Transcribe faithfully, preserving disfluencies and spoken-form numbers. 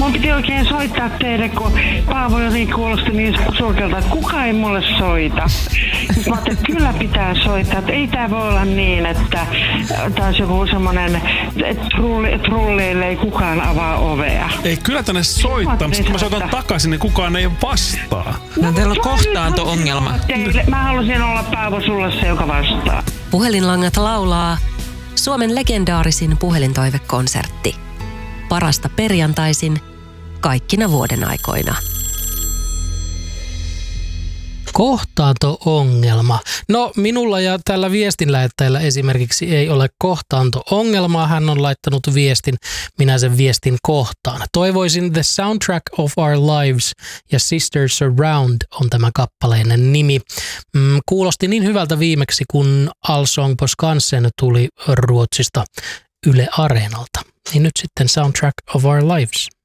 mun piti oikein soittaa teille, kun Paavo jotenkin kuulosti niin surkealta, että kukaan ei mulle soita. Sitten mä ajattelin, että kyllä pitää soittaa, että ei tää voi olla niin, että taas joku semmonen trulli, trulleille ei kukaan avaa ovea. Ei, kyllä tänne soittaa, mutta kun mä soitan takaisin, niin kukaan ei vastaa. No, teillä on kohtaanto-ongelma. Mä halusin olla Paavo sulle se, joka vastaa. Puhelinlangat laulaa Suomen legendaarisin puhelintoivekonsertti. Parasta perjantaisin kaikkina vuoden aikoina. Kohtaanto-ongelma. No, minulla ja tällä viestinlähettäjällä esimerkiksi ei ole kohtaanto-ongelmaa. Hän on laittanut viestin, minä sen viestin kohtaan. Toivoisin The Soundtrack of Our Lives ja Sisters Around on tämä kappaleen nimi. Mm, kuulosti niin hyvältä viimeksi, kun Allsång på Skansen tuli Ruotsista Yle Areenalta. Niin nyt sitten Soundtrack of Our Lives.